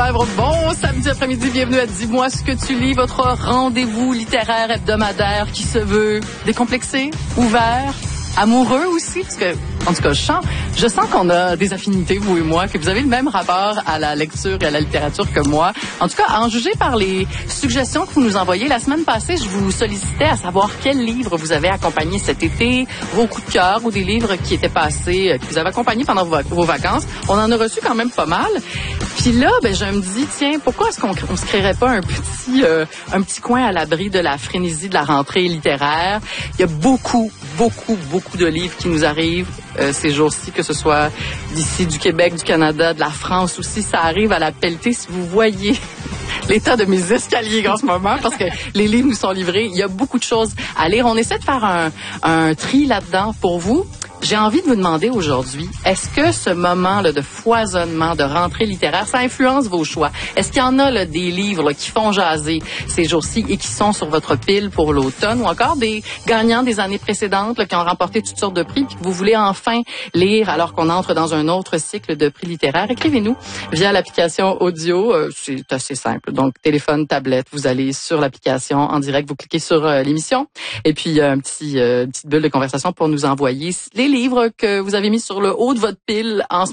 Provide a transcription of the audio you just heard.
Lefebvre. Bon samedi après-midi, bienvenue à Dis-moi ce que tu lis, votre rendez-vous littéraire hebdomadaire qui se veut décomplexé, ouvert, amoureux aussi, parce que, en tout cas, je sens qu'on a des affinités, vous et moi, que vous avez le même rapport à la lecture et à la littérature que moi. En tout cas, à en juger par les suggestions que vous nous envoyez. La semaine passée, je vous sollicitais à savoir quels livres vous avez accompagnés cet été, vos coups de cœur ou des livres qui étaient passés, que vous avez accompagnés pendant vos vacances. On en a reçu quand même pas mal. Puis là, je me dis, tiens, pourquoi est-ce qu'on se créerait pas un petit coin à l'abri de la frénésie de la rentrée littéraire? Il y a beaucoup de livres qui nous arrivent ces jours-ci, que ce soit d'ici, du Québec, du Canada, de la France aussi. Ça arrive à la pelletée. Si vous voyez l'état de mes escaliers en ce moment, parce que les livres nous sont livrés, il y a beaucoup de choses à lire. On essaie de faire un tri là-dedans pour vous. J'ai envie de vous demander aujourd'hui, est-ce que ce moment là, de foisonnement, de rentrée littéraire, ça influence vos choix? Est-ce qu'il y en a là, des livres là, qui font jaser ces jours-ci et qui sont sur votre pile pour l'automne, ou encore des gagnants des années précédentes là, qui ont remporté toutes sortes de prix et que vous voulez enfin lire alors qu'on entre dans un autre cycle de prix littéraires? Écrivez-nous via l'application audio. C'est assez simple. Donc, téléphone, tablette, vous allez sur l'application en direct, vous cliquez sur l'émission et puis une petite bulle de conversation pour nous envoyer les livres que vous avez mis sur le haut de votre pile en ce